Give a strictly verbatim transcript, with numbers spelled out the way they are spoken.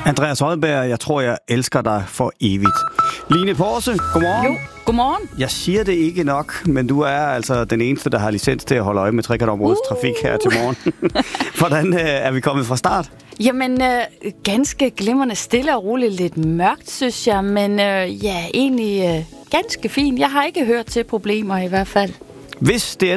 Andreas Odberg, jeg tror, jeg elsker dig for evigt. Line Porse, godmorgen. Jo, godmorgen. Jeg siger det ikke nok, men du er altså den eneste, der har licens til at holde øje med trekantområdets uh. trafik her til morgen. Hvordan øh, er vi kommet fra start? Jamen, øh, ganske glimrende, stille og roligt, lidt mørkt, synes jeg, men øh, ja, egentlig øh, ganske fint. Jeg har ikke hørt til problemer i hvert fald. Hvis det